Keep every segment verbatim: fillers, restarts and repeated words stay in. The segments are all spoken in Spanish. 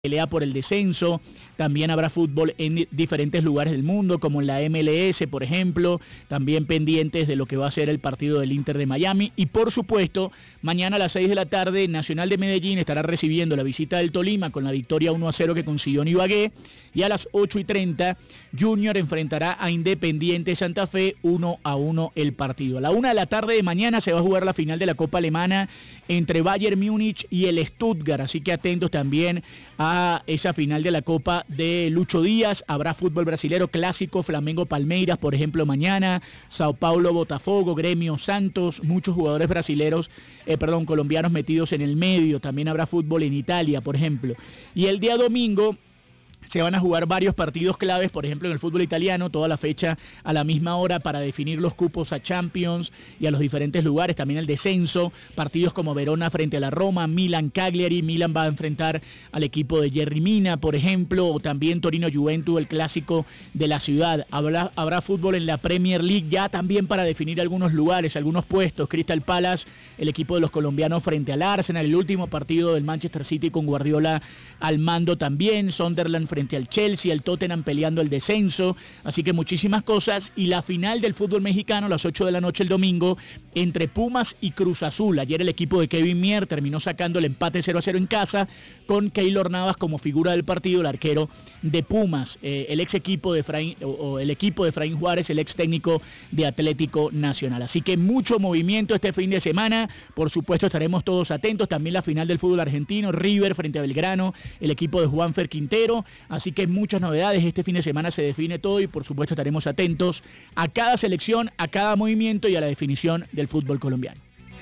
pelea por el descenso. También habrá fútbol en diferentes lugares del mundo, como en la M L S, por ejemplo. También pendientes de lo que va a ser el partido del Inter de Miami. Y por supuesto, mañana a las seis de la tarde, Nacional de Medellín estará recibiendo la visita del Tolima con la victoria uno a cero que consiguió en Ibagué. Y a las ocho y treinta, Junior enfrentará a Independiente Santa Fe, uno a uno el partido. A la una de la tarde de mañana se va a jugar la final de la Copa Alemana entre Bayern Múnich y el Stuttgart. Así que atentos también a esa final de la Copa de Lucho Díaz. Habrá fútbol brasilero clásico, Flamengo Palmeiras, por ejemplo, mañana, Sao Paulo Botafogo, Gremio Santos, muchos jugadores brasileros, eh, perdón, colombianos metidos en el medio. También habrá fútbol en Italia, por ejemplo. Y el día domingo se van a jugar varios partidos claves, por ejemplo en el fútbol italiano, toda la fecha a la misma hora para definir los cupos a Champions y a los diferentes lugares, también el descenso, partidos como Verona frente a la Roma, Milan Cagliari, Milan va a enfrentar al equipo de Jerry Mina, por ejemplo, o también Torino Juventus, el clásico de la ciudad. Habrá, habrá fútbol en la Premier League ya también para definir algunos lugares, algunos puestos. Crystal Palace, el equipo de los colombianos frente al Arsenal, el último partido del Manchester City con Guardiola al mando también, Sunderland frente al Chelsea, el Tottenham peleando el descenso, así que muchísimas cosas. Y la final del fútbol mexicano a las ocho de la noche el domingo entre Pumas y Cruz Azul. Ayer el equipo de Kevin Mier terminó sacando el empate cero a cero en casa con Keylor Navas como figura del partido, el arquero de Pumas, eh, el ex equipo de Efraín, o, o el equipo de Efraín Juárez, el ex técnico de Atlético Nacional. Así que mucho movimiento este fin de semana, por supuesto estaremos todos atentos. También la final del fútbol argentino, River frente a Belgrano, el equipo de Juanfer Quintero. Así que muchas novedades, este fin de semana se define todo y por supuesto estaremos atentos a cada selección, a cada movimiento y a la definición del fútbol colombiano.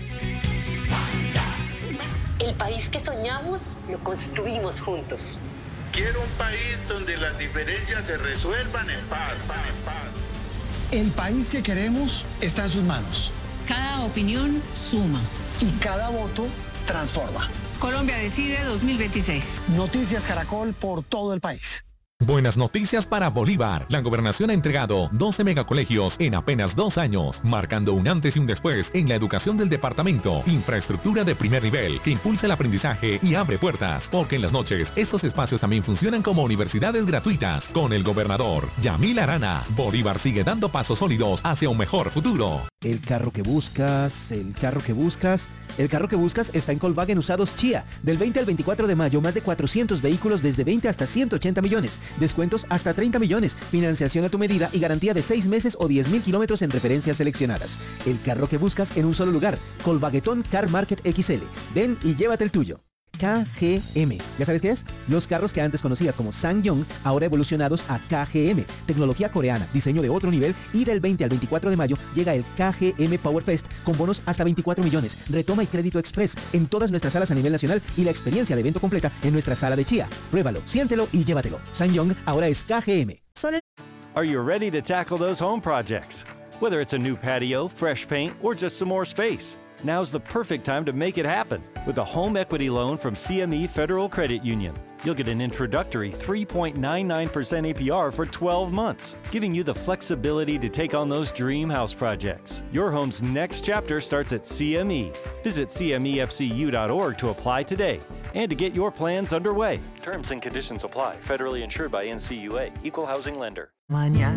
El país que soñamos lo construimos juntos. Quiero un país donde las diferencias se resuelvan en paz, paz, paz. El país que queremos está en sus manos. Cada opinión suma. Y cada voto transforma. Colombia Decide dos mil veintiséis. Noticias Caracol por todo el país. Buenas noticias para Bolívar. La gobernación ha entregado doce megacolegios en apenas dos años, marcando un antes y un después en la educación del departamento. Infraestructura de primer nivel que impulsa el aprendizaje y abre puertas, porque en las noches estos espacios también funcionan como universidades gratuitas. Con el gobernador Yamil Arana, Bolívar sigue dando pasos sólidos hacia un mejor futuro. El carro que buscas, el carro que buscas, el carro que buscas está en Volkswagen Usados Chia. Del veinte al veinticuatro de mayo, más de cuatrocientos vehículos desde veinte hasta ciento ochenta millones. Descuentos hasta treinta millones, financiación a tu medida y garantía de seis meses o diez mil kilómetros en referencias seleccionadas. El carro que buscas en un solo lugar. Volkswagen Car Market X L. Ven y llévate el tuyo. K G M. ¿Ya sabes qué es? Los carros que antes conocías como SsangYong, ahora evolucionados a K G M. Tecnología coreana, diseño de otro nivel, y del veinte al veinticuatro de mayo llega el K G M Power Fest con bonos hasta veinticuatro millones, retoma y crédito express en todas nuestras salas a nivel nacional y la experiencia de evento completa en nuestra sala de Chia. Pruébalo, siéntelo y llévatelo. SsangYong ahora es K G M. Are you ready to tackle those home projects? Whether it's a new patio, fresh paint, or just some more space, now's the perfect time to make it happen with a home equity loan from C M E Federal Credit Union. You'll get an introductory three point nine nine percent A P R for twelve months, giving you the flexibility to take on those dream house projects. Your home's next chapter starts at C M E. Visit C M E F C U dot org to apply today and to get your plans underway. Terms and conditions apply. Federally insured by N C U A. Equal housing lender. Mañana